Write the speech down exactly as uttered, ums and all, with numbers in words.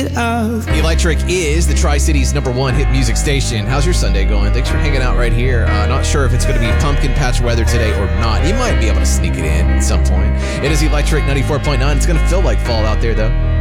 Electric is the Tri-City's number one hit music station. How's your Sunday going? Thanks for hanging out right here. Uh, not sure if it's going to be pumpkin patch weather today or not. You might be able to sneak it in at some point. It is Electric ninety-four point nine. It's going to feel like fall out there, though.